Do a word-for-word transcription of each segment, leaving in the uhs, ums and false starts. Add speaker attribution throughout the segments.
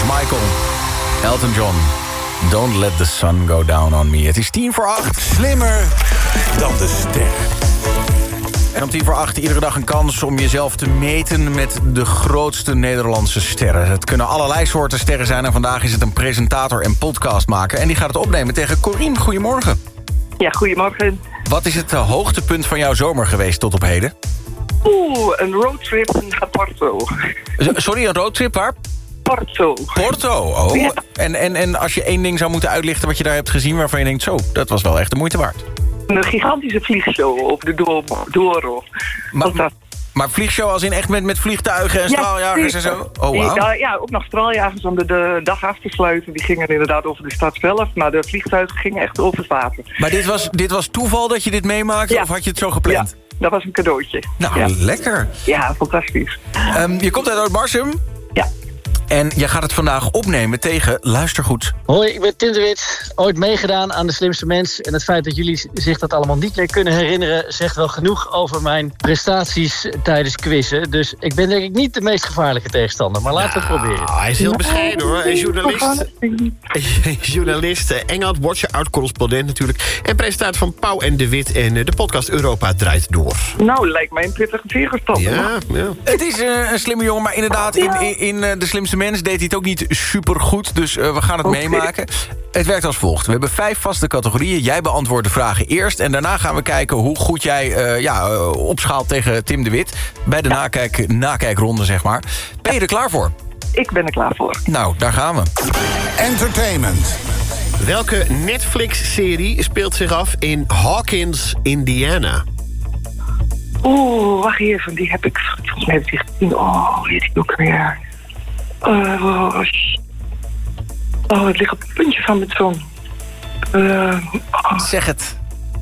Speaker 1: George Michael, Elton John. Don't let the sun go down on me. Het is tien voor acht.
Speaker 2: Slimmer dan de sterren.
Speaker 1: En om tien voor acht iedere dag een kans om jezelf te meten met de grootste Nederlandse sterren. Het kunnen allerlei soorten sterren zijn en vandaag is het een presentator en podcastmaker. En die gaat het opnemen tegen Corine. Goedemorgen.
Speaker 3: Ja, goedemorgen.
Speaker 1: Wat is het uh, hoogtepunt van jouw zomer geweest tot op heden?
Speaker 3: Oeh, een roadtrip naar Porto.
Speaker 1: Z- Sorry, een roadtrip waar?
Speaker 3: Porto.
Speaker 1: Porto, oh.
Speaker 3: Ja.
Speaker 1: En, en, en als je één ding zou moeten uitlichten wat je daar hebt gezien waarvan je denkt, zo, dat was wel echt de moeite waard.
Speaker 3: Een gigantische vliegshow op de Douro. Douro.
Speaker 1: Maar,
Speaker 3: dat...
Speaker 1: maar vliegshow als in echt met, met vliegtuigen en straaljagers
Speaker 3: ja,
Speaker 1: en zo? Oh, wow.
Speaker 3: ja, ja, ook nog straaljagers om de, de dag af te sluiten. Die gingen inderdaad over de stad zelf. Maar de vliegtuigen gingen echt over het water.
Speaker 1: Maar dit was, dit was toeval dat je dit meemaakte?
Speaker 3: Ja.
Speaker 1: Of had je het zo gepland?
Speaker 3: Ja, dat was een cadeautje.
Speaker 1: Nou,
Speaker 3: ja.
Speaker 1: lekker.
Speaker 3: Ja, fantastisch.
Speaker 1: Um, je komt uit Oud-Barsum.
Speaker 3: Ja.
Speaker 1: En je gaat het vandaag opnemen tegen, luister goed.
Speaker 4: Hoi, ik ben Tim de Wit. Ooit meegedaan aan De Slimste Mens. En het feit dat jullie zich dat allemaal niet meer kunnen herinneren... zegt wel genoeg over mijn prestaties tijdens quizzen. Dus ik ben denk ik niet de meest gevaarlijke tegenstander. Maar laten we het proberen.
Speaker 5: Ah, hij is heel bescheiden hoor. Een journalist. Een journalist, Engels, watcher, oud-correspondent natuurlijk. En presentator van Pauw en de Wit. En de podcast Europa draait door.
Speaker 3: Nou, lijkt mij een pittige tegenstander.
Speaker 5: Ja, ja.
Speaker 1: Het is uh, een slimme jongen, maar inderdaad, in, in, in uh, De Slimste Mens deed hij het ook niet super goed. Dus uh, we gaan het okay. meemaken. Het werkt als volgt. We hebben vijf vaste categorieën. Jij beantwoordt de vragen eerst. En daarna gaan we kijken hoe goed jij uh, ja, uh, opschaalt tegen Tim de Wit. Bij de ja. nakijk, nakijkronde, zeg maar. Ben je er klaar voor?
Speaker 3: Ik ben er klaar voor.
Speaker 1: Nou, daar gaan we.
Speaker 2: Entertainment.
Speaker 5: Welke Netflix-serie speelt zich af in Hawkins, Indiana?
Speaker 3: Oeh, wacht even. Die heb ik volgens mij heb ik die gezien. Oh, weet ik ook weer. Uh, oh, het ligt op het puntje van mijn tong. Uh, oh.
Speaker 1: Zeg het.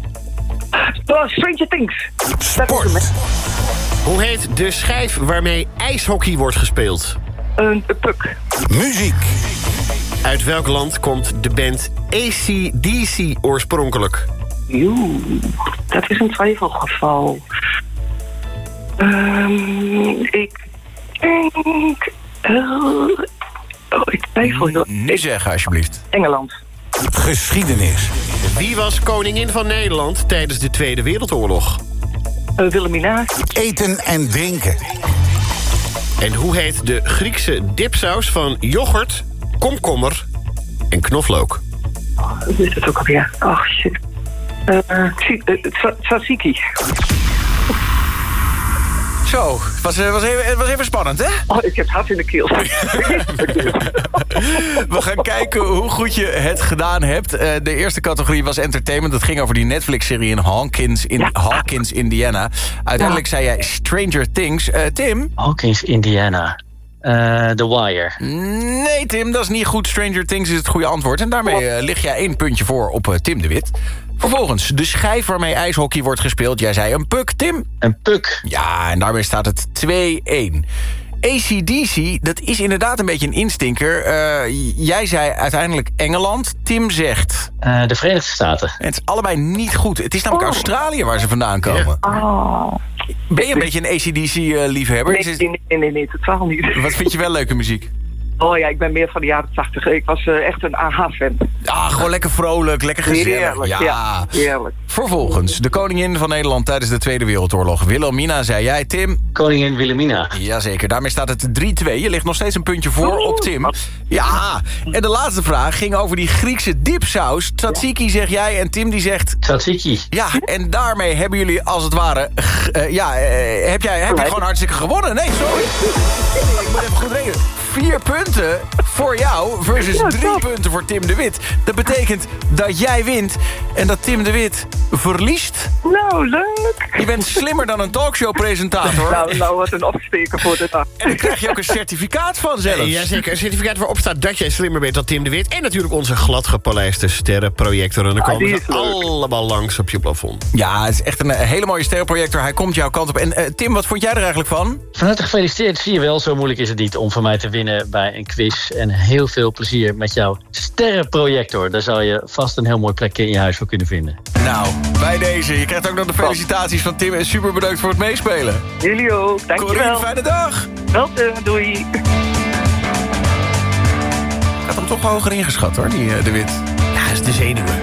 Speaker 3: Oh, Stranger Things.
Speaker 2: Sport.
Speaker 5: Hoe heet de schijf waarmee ijshockey wordt gespeeld?
Speaker 3: Een uh, puck.
Speaker 2: Muziek.
Speaker 5: Uit welk land komt de band A C D C oorspronkelijk?
Speaker 3: Oeh, dat is een twijfelgeval. Um, ik denk... Uh, oh, ik twijfel heel...
Speaker 1: Nu zeggen, alsjeblieft.
Speaker 3: Engeland.
Speaker 2: Geschiedenis.
Speaker 5: Wie was koningin van Nederland tijdens de Tweede Wereldoorlog?
Speaker 3: Uh, Wilhelmina.
Speaker 2: Eten en drinken.
Speaker 5: En hoe heet de Griekse dipsaus van yoghurt, komkommer en knoflook?
Speaker 3: Oh, dat is het ook alweer. Oh, shit. Uh, tzatziki.
Speaker 1: Zo, het was, was, even, het was even spannend, hè?
Speaker 3: Oh, ik heb hart in de keel.
Speaker 1: We gaan kijken hoe goed je het gedaan hebt. Uh, de eerste categorie was entertainment. Dat ging over die Netflix-serie in Hawkins, in ja. Hawkins, Indiana. Uiteindelijk ja. zei jij Stranger Things. Uh, Tim?
Speaker 4: Hawkins, Indiana. Uh, The Wire.
Speaker 1: Nee, Tim, dat is niet goed. Stranger Things is het goede antwoord. En daarmee uh, lig jij één puntje voor op uh, Tim de Wit. Vervolgens, de schijf waarmee ijshockey wordt gespeeld. Jij zei een puck, Tim.
Speaker 4: Een puck.
Speaker 1: Ja, en daarmee staat het twee-één. A C D C, dat is inderdaad een beetje een instinker. Uh, jij zei uiteindelijk Engeland. Tim zegt...
Speaker 4: Uh, de Verenigde Staten.
Speaker 1: En het is allebei niet goed. Het is namelijk oh. Australië waar ze vandaan komen.
Speaker 3: Oh.
Speaker 1: Ben je een beetje een A C D C-liefhebber?
Speaker 3: Nee, nee, nee, nee, nee, totaal niet.
Speaker 1: Wat vind je wel leuke muziek?
Speaker 3: Oh ja, ik ben meer van de jaren tachtig. Ik was uh, echt een A H-fan.
Speaker 1: Ah, gewoon lekker vrolijk, lekker gezellig.
Speaker 3: Heerlijk, ja. ja. Heerlijk.
Speaker 1: Vervolgens, de koningin van Nederland tijdens de Tweede Wereldoorlog. Wilhelmina, zei jij, Tim.
Speaker 4: Koningin Wilhelmina.
Speaker 1: Jazeker, daarmee staat het drie-twee. Je ligt nog steeds een puntje voor oh. op Tim. Ja, en de laatste vraag ging over die Griekse dipsaus. Tzatziki zeg jij en Tim die zegt...
Speaker 4: Tzatziki.
Speaker 1: Ja, en daarmee hebben jullie als het ware... Uh, ja, uh, heb jij heb je gewoon hartstikke gewonnen. Nee, sorry. Ik moet even goed rekenen. Vier punten voor jou versus drie punten voor Tim de Wit. Dat betekent dat jij wint en dat Tim de Wit verliest.
Speaker 3: Nou, leuk.
Speaker 1: Je bent slimmer dan een talkshow-presentator.
Speaker 3: Nou, nou, wat een opsteken voor de dag.
Speaker 1: En dan krijg je ook een certificaat van zelfs.
Speaker 5: Jazeker, een certificaat waarop staat dat jij slimmer bent dan Tim de Wit. En natuurlijk onze gladgepolijste sterrenprojector. En dan komen ze allemaal langs op je plafond.
Speaker 1: Ja, het is echt een hele mooie sterrenprojector. Hij komt jouw kant op. En uh, Tim, wat vond jij er eigenlijk van?
Speaker 4: Van harte gefeliciteerd. Zie je wel, zo moeilijk is het niet om van mij te winnen bij een quiz. En heel veel plezier met jouw sterrenprojector. Daar zou je vast een heel mooi plekje in je huis voor kunnen vinden.
Speaker 1: Nou, bij deze. Je krijgt ook nog de felicitaties van Tim. En super bedankt voor het meespelen.
Speaker 3: Jullie ook. Dankjewel.
Speaker 1: Corine, fijne dag.
Speaker 3: Wel, doei.
Speaker 1: toch hoger ingeschat, hoor, die uh, De Wit.
Speaker 5: Ja, dat is de zenuwen.